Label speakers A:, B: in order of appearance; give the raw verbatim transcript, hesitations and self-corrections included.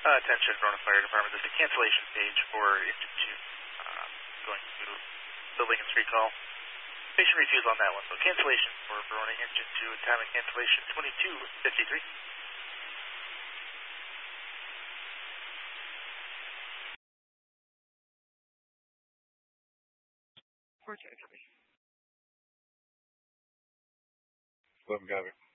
A: Uh, attention, Verona Fire Department. This is a cancellation page for engine two. Uh, going to building and street call. Patient reviews on that one. So cancellation for Verona engine two. Time of cancellation twenty-two fifty-three.
B: Let me go.